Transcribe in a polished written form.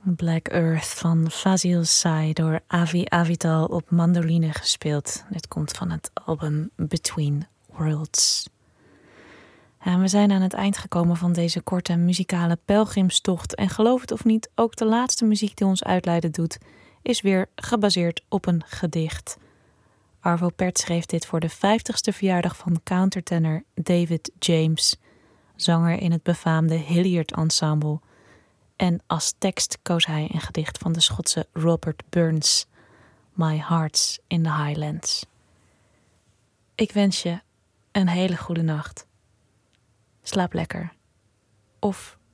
Black Earth van Fazil Say door Avi Avital op mandoline gespeeld. Dit komt van het album Between Worlds. Ja, we zijn aan het eind gekomen van deze korte muzikale pelgrimstocht. En geloof het of niet, ook de laatste muziek die ons uitleiden doet, is weer gebaseerd op een gedicht. Arvo Pärt schreef dit voor de 50ste verjaardag van countertenor David James, zanger in het befaamde Hilliard Ensemble. En als tekst koos hij een gedicht van de Schotse Robert Burns, My Heart's in the Highlands. Ik wens je een hele goede nacht. Slaap lekker. Of